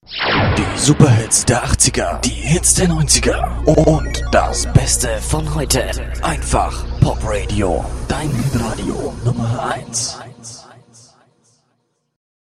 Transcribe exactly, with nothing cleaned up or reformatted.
Die Superhits der achtziger, die Hits der neunziger und das Beste von heute. Einfach Pop Radio, dein Radio Nummer eins.